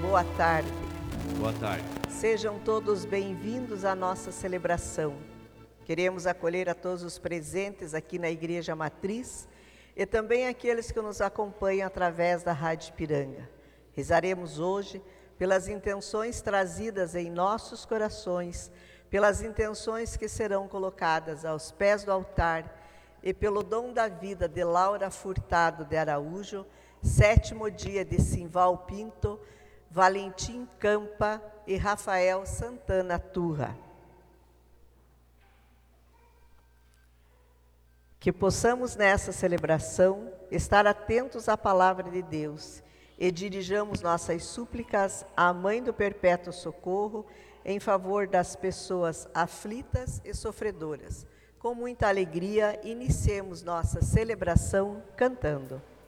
boa tarde. Boa tarde. Sejam todos bem-vindos à nossa celebração. Queremos acolher a todos os presentes aqui na Igreja Matriz e também aqueles que nos acompanham através da Rádio Ipiranga. Rezaremos hoje pelas intenções trazidas em nossos corações, pelas intenções que serão colocadas aos pés do altar e pelo dom da vida de Laura Furtado de Araújo, 7º dia de Simval Pinto, Valentim Campa e Rafael Santana Turra. Que possamos nessa celebração estar atentos à palavra de Deus e dirijamos nossas súplicas à Mãe do Perpétuo Socorro em favor das pessoas aflitas e sofredoras. Com muita alegria, iniciemos nossa celebração cantando.